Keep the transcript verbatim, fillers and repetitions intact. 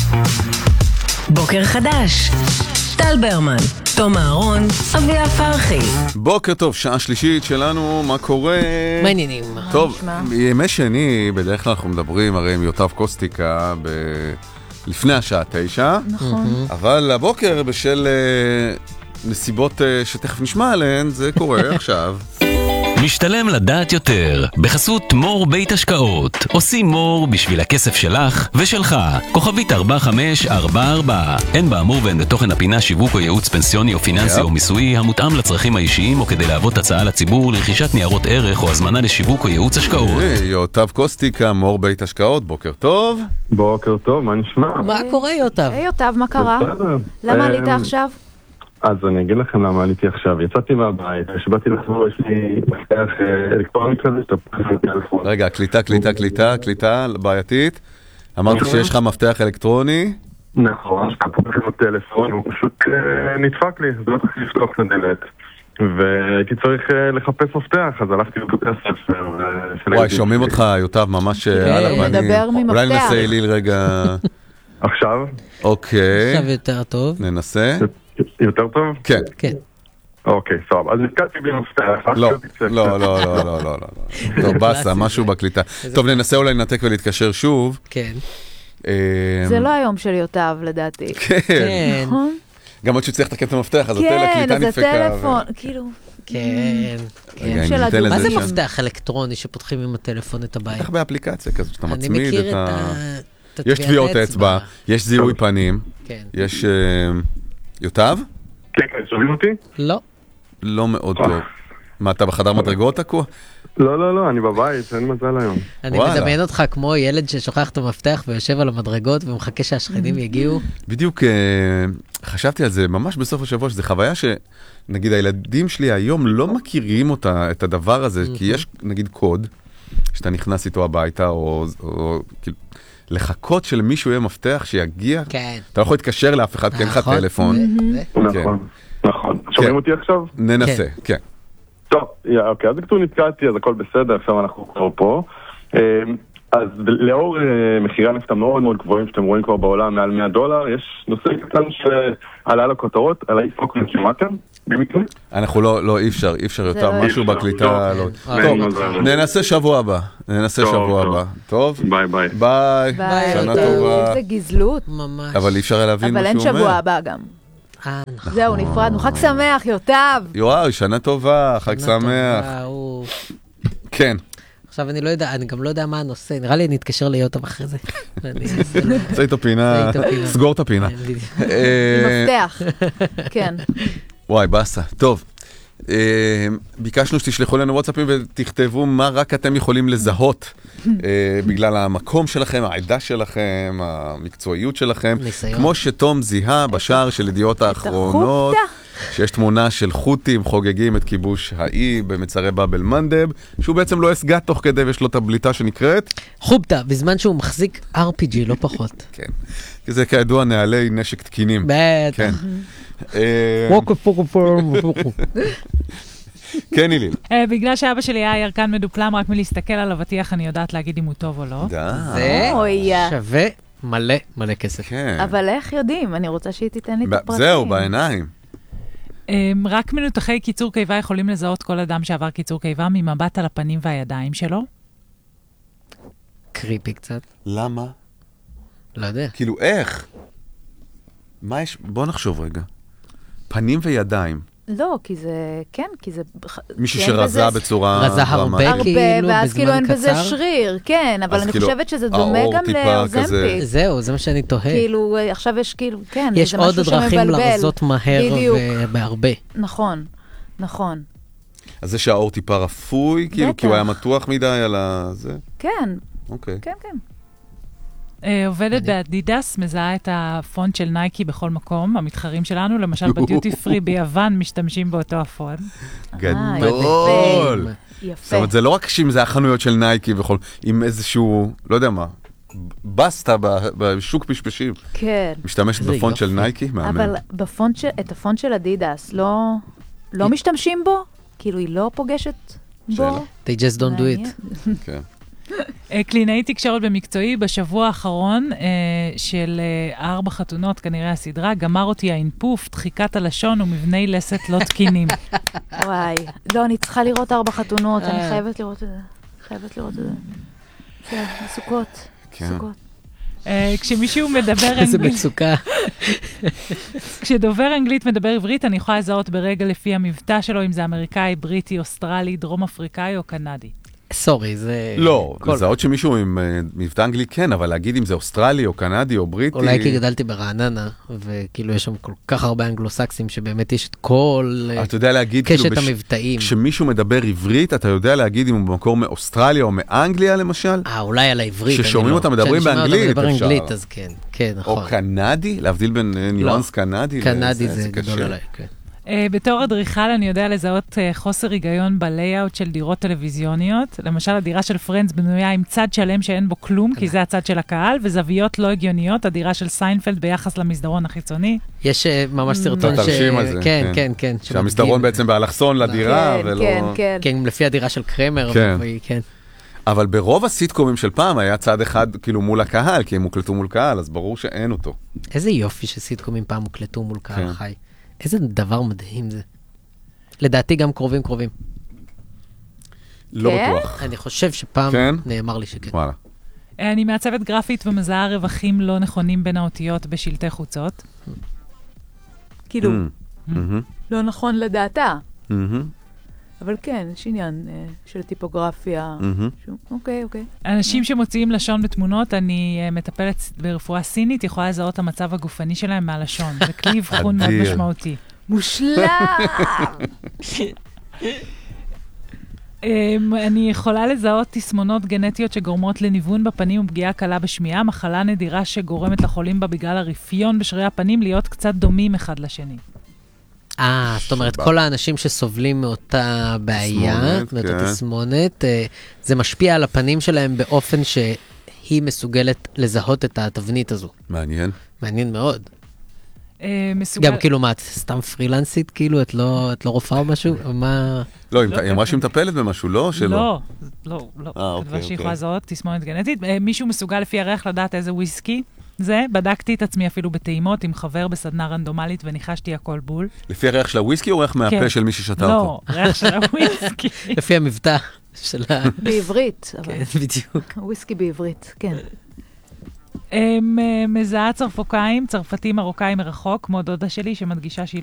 בוקר חדש. טל ברמן, תום אהרון, אביה פרחי. בוקר טוב, שעה שלישית שלנו, מה קורה? מעניינים. טוב, ימי שני, בדרך כלל אנחנו מדברים הרי עם יוטב קוסטיקה ב... לפני השעה תשע. נכון. אבל הבוקר בשל uh, נסיבות uh, שתכף נשמע עליהן, זה קורה עכשיו. משתלם לדעת יותר, בחסות מור בית השקעות. עושים מור בשביל הכסף שלך ושלך. כוכבית ארבע חמש ארבע ארבע. אין באמור ואין בתוכן הפינה שיווק או ייעוץ פנסיוני או פיננסי או מיסויי המותאם לצרכים האישיים או כדי להוות הצעה לציבור לרכישת ניירות ערך או הזמנה לשיווק או ייעוץ השקעות. יוטב קוסטיקה, מור בית השקעות, בוקר טוב. בוקר טוב, מה נשמע? מה קורה יוטב? היי יוטב, מה קרה? למה עלית עכשיו? אז אני אגיד לכם למה עליתי עכשיו. יצאתי מהבית, שבאתי לחזור, יש לי מפתח אלקטרוני כזה, שאתה פותח טלפון. רגע, קליטה, קליטה, קליטה, קליטה, בעייתית. אמרת שיש לך מפתח אלקטרוני? נכון, שאתה פותח לו טלפון, הוא פשוט נדפק לי, זה לא צריך לפתוח את הדלת. והייתי צריך לחפש מפתח, אז הלכתי לבתי הספר. וואי, שומעים אותך, יוטב, ממש על הפנים. מדבר ממפתח. אולי ננסה אליל רגע. עכשיו? אוקיי. עכשיו יותר טוב. ננסה. יותר טוב? כן. כן. אוקיי, סבבה. אז נתקעתי בלי מפתח. לא, לא, לא, לא, לא, לא. טוב, בסה, משהו בקליטה. טוב, ננסה אולי לנתק ולהתקשר שוב. כן. זה לא היום של יוטב, לדעתי. כן. נכון? גם עוד שצריך לתקן את המפתח, אז כן, הקליטה אז נדפקה. הטלפון, כאילו... כן. רגע, של אני ניתן הדוק. מה לזה זה שם. מפתח אלקטרוני שפותחים עם הטלפון את הבית? איך באפליקציה כזאת, שאתה אני מצמיד מכיר את את ה... ה... את יש טביעות אצבע, יש זיהוי פנים, כן. יש... יוטב? כן, כן, שומעים אותי? לא. לא מאוד טוב. מה, אתה בחדר מדרגות תקוע? לא, לא, לא, אני בבית, אין מזל היום. אני וואלה. מדמיין אותך כמו ילד ששוכח את המפתח ויושב על המדרגות ומחכה שהשכנים יגיעו. בדיוק אה, חשבתי על זה ממש בסוף השבוע, שזו חוויה שנגיד הילדים שלי היום לא מכירים אותה, את הדבר הזה, כי יש נגיד קוד שאתה נכנס איתו הביתה, או, או כאילו, לחכות שלמישהו יהיה מפתח שיגיע, כן. אתה לא יכול להתקשר לאף אחד, כי אין לך נכון. טלפון. זה- נכון, נכון. שומעים אותי עכשיו? ננסה, כן. טוב, יא, אוקיי, אז כבר נתקעתי, אז הכל בסדר, עכשיו אנחנו כבר פה. אה, אז לאור אה, מחירי הנפט המאוד מאוד גבוהים שאתם רואים כבר בעולם, מעל מאה דולר, יש נושא קטן שעלה לכותרות, על האיפוקן שמעתם במקרה? אנחנו לא, לא, אי אפשר, אי אפשר יותר, לא משהו אפשר, בקליטה, לא. לא. טוב, ננסה שבוע הבא, ננסה טוב, שבוע טוב. הבא. טוב? ביי ביי. ביי, ביי, שנה יוטב. טובה. איזה גזלות. ממש. אבל אי אפשר היה להבין מה אבל שהוא אין אומר. שבוע הבא גם. אה, נכון. זהו, נפרדנו. חג שמח, יוטב. יואו, שנה טובה, חג שנה שמח. טובה, הוא- כן. עכשיו אני לא יודע, אני גם לא יודע מה הנושא, נראה לי נתקשר ליוטב אחרי זה. ואני אעשה לו- זה איתו פינה, זה איתו פינה. סגור את הפינה. אה, מפתח. כן. וואי, בסה. טוב. אה, ביקשנו שתשלחו לנו וואטסאפים ותכתבו מה רק אתם יכולים לזהות אה, בגלל המקום שלכם, העדה שלכם, המקצועיות שלכם. ניסיון. כמו שתום זיהה בשער של ידיעות האחרונות, החופתה. שיש תמונה של חות'ים חוגגים את כיבוש האי במצרי באבל מנדב, שהוא בעצם לא הסגת תוך כדי ויש לו את הבליטה שנקראת. חובטה, בזמן שהוא מחזיק אר פי ג'י, לא פחות. כן. כי זה כידוע נעלי נשק תקינים. כן. בטח. אה, ווקו פוקו פוקו. כן, איליל. אה, בגלל שאבא שלי היה ירקן מדופלם, רק מלהסתכל על אבטיח אני יודעת להגיד אם הוא טוב או לא. די. זה אוי. שווה מלא מלא כסף. כן. אבל איך יודעים? אני רוצה שהיא תיתן לי את ב- הפרטים. זהו, בעיניים. אה, רק מנותחי קיצור קיבה יכולים לזהות כל אדם שעבר קיצור קיבה ממבט על הפנים והידיים שלו. קריפי קצת. למה? לא יודע. כאילו, איך? מה יש? בוא נחשוב רגע. פנים וידיים. לא, כי זה... כן, כי זה... מישהו כי אין שרזה בזה- בצורה... רזה הרבה. דרמטית. הרבה, כאילו, ואז כאילו אין בזמן בזה קצר? שריר, כן, אבל אז אני כאילו, חושבת שזה דומה האור גם טיפה כזה- לאוזמפיק. זהו, זה מה שאני תוהה. כאילו, עכשיו יש כאילו, כן, יש זה עוד משהו דרכים שמבלבל. לרזות מהר בדיוק. ובהרבה. נכון, נכון. אז זה שהאור טיפה רפוי, כאילו, כי הוא היה בטח. מתוח מדי על ה... זה? כן, אוקיי. כן, כן. אה, עובדת באדידס, מזהה את הפונט של נייקי בכל מקום, המתחרים שלנו, למשל בדיוטי פרי ביוון משתמשים באותו הפונט. גדול. זאת יפה. אומרת, זה לא רק שאם זה החנויות של נייקי וכל... עם איזשהו, לא יודע מה, בסטה ב- בשוק פשפשים. כן. משתמשת איזה בפונט של יופי. נייקי? מהמם. אבל בפונט של, את הפונט של אדידס, לא, לא משתמשים בו? כאילו, היא לא פוגשת שאלה. בו? They just don't do it. מעניין. כן. אה, קלינאי תקשורת במקצועי בשבוע האחרון אה, של אה, ארבע חתונות, כנראה הסדרה, גמר אותי האינפוף, דחיקת הלשון ומבני לסת לא תקינים. וואי. לא, אני צריכה לראות ארבע חתונות, אני חייבת לראות את זה. חייבת לראות את זה. כן, סוכות. סוכות. אה, כשמישהו מדבר איזה אנגלית, מצוקה. כשדובר אנגלית מדבר עברית, אני יכולה לזהות ברגע לפי המבטא שלו, אם זה אמריקאי, בריטי, אוסטרלי, דרום אפריקאי או קנדי. סורי, זה... לא, כל- זה עוד שמישהו עם אה, מבטא אנגלי כן, אבל להגיד אם זה אוסטרלי או קנדי או בריטי... אולי כי גדלתי ברעננה, וכאילו יש שם כל כך הרבה אנגלוסקסים, שבאמת יש את כל אה, אתה יודע להגיד, קשת כאילו, בש- המבטאים. כשמישהו מדבר עברית, אתה יודע להגיד אם הוא במקור מאוסטרליה או מאנגליה למשל? אה, אולי על העברית. כששומעים אני לא- אותם מדברים כשאני שומע אותם באנגלית, מדבר אפשר. אנגלית, אז כן, כן, או נכון. קנדי? להבדיל בין אה, ניואנס קנדי? קנדי לזה, זה קשה. גדול עליי, כן. Uh, בתור אדריכל אני יודע לזהות uh, חוסר היגיון בלייאוט של דירות טלוויזיוניות. למשל, הדירה של פרנדס בנויה עם צד שלם שאין בו כלום, כי זה הצד של הקהל, וזוויות לא הגיוניות, הדירה של סיינפלד ביחס למסדרון החיצוני. יש אה, ממש סרטון ש... תרשים על זה, כן, כן. כן, כן. שהמסדרון שמדגים- בעצם באלכסון לדירה, כן, ולא... כן, כן. כן, לפי הדירה של קרמר. כן. והיא- כן. אבל ברוב הסיטקומים של פעם היה צד אחד כאילו מול הקהל, כי הם הוקלטו מול קהל, אז ברור שאין אותו. איזה יופי שסיטקומים פעם הוקלטו מול קהל כן. חי. איזה דבר מדהים זה. לדעתי גם קרובים קרובים. לא כן? בטוח. אני חושב שפעם כן? נאמר לי שכן. וואלה. Uh, אני מעצבת גרפית ומזהה רווחים לא נכונים בין האותיות בשלטי חוצות. כאילו, Mm, מהמם, לא נכון לדעתה. מהמם, אבל כן, יש עניין אה, של טיפוגרפיה. מהמם. שהוא- אוקיי, אוקיי. אנשים שמוציאים לשון בתמונות, אני uh, מטפלת ברפואה סינית, יכולה לזהות את המצב הגופני שלהם מהלשון. זה כלי אבחון מאוד אדיר. משמעותי. מושלם! Um, אני יכולה לזהות תסמונות גנטיות שגורמות לניוון בפנים ופגיעה קלה בשמיעה, מחלה נדירה שגורמת לחולים בה בגלל הרפיון בשרירי הפנים להיות קצת דומים אחד לשני. אה, זאת אומרת, כל האנשים שסובלים מאותה בעיה, תסמונת, מאותה כן. תסמונת, אה, זה משפיע על הפנים שלהם באופן שהיא מסוגלת לזהות את התבנית הזו. מעניין. מעניין מאוד. Uh, מסוגל... גם כאילו, מה, את סתם פרילנסית? כאילו, את לא את לא רופאה או משהו? מה... לא, היא- היא אמרה שהיא מטפלת במשהו, לא? שלא. לא, לא, לא. אה, אוקיי, כתבה שהיא אוקיי. יכולה לזהות תסמונת גנטית. אה, מישהו מסוגל לפי הריח לדעת איזה וויסקי זה. בדקתי את עצמי אפילו בטעימות עם חבר בסדנה רנדומלית וניחשתי הכל בול. לפי הריח של הוויסקי או ריח מהפה כן. של מי ששתה לא, אותו? ריח של הוויסקי. לפי המבטא של ה... בעברית, אבל כן, בדיוק. וויסקי בעברית, כן. אמ, אה, מזהה צרפוקאים, צרפתי מרוקאי מרחוק, כמו דודה שלי שמדגישה שהיא